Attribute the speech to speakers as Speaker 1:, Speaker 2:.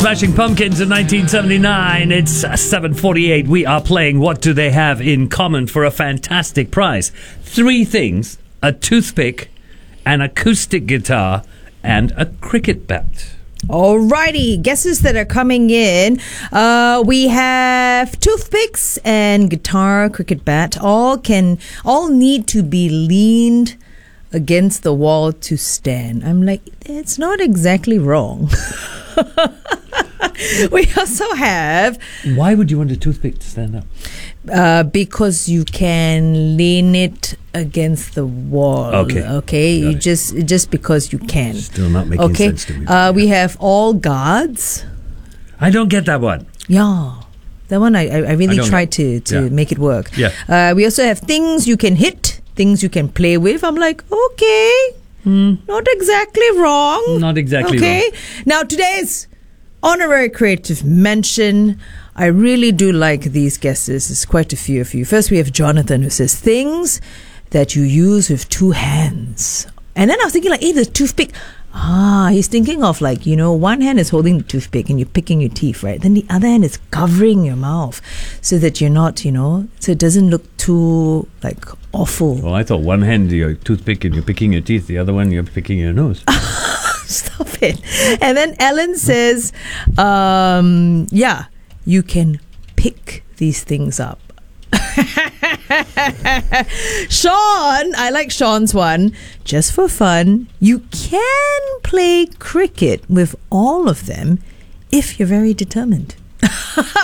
Speaker 1: Smashing Pumpkins in 1979. It's 7:48. We are playing What Do They Have in Common for a fantastic prize. 3 things: a toothpick, an acoustic guitar, and a cricket bat.
Speaker 2: Alrighty, guesses that are coming in. We have toothpicks and guitar, cricket bat. All need to be leaned against the wall to stand. I'm like, it's not exactly wrong. We also have...
Speaker 1: Why would you want a toothpick to stand up?
Speaker 2: Because you can lean it against the wall. Okay. You just because you can.
Speaker 1: Still not making sense to me.
Speaker 2: We have all guards.
Speaker 1: I don't get that one.
Speaker 2: Yeah. That one I really tried to make it work.
Speaker 1: Yeah.
Speaker 2: We also have things you can hit, things you can play with. I'm like, okay. Not exactly wrong.
Speaker 1: Not exactly wrong.
Speaker 2: Now today's honorary creative mention. I really do like these guesses. There's quite a few of you. First we have Jonathan, who says things that you use with 2 hands. And then I was thinking like, the toothpick. He's thinking of like, one hand is holding the toothpick and you're picking your teeth, right? Then the other hand is covering your mouth so that you're not, so it doesn't look too like awful.
Speaker 1: Well, I thought one hand you're toothpick and you're picking your teeth, the other one you're picking your nose.
Speaker 2: Stop it. And then Ellen says, you can pick these things up. Sean, I like Sean's one. Just for fun, you can play cricket with all of them if you're very determined.